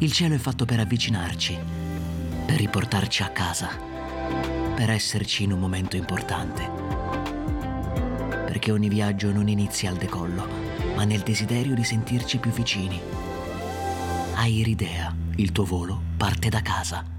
Il cielo è fatto per avvicinarci, per riportarci a casa, per esserci in un momento importante. Perché ogni viaggio non inizia al decollo, ma nel desiderio di sentirci più vicini. Airidea, il tuo volo parte da casa.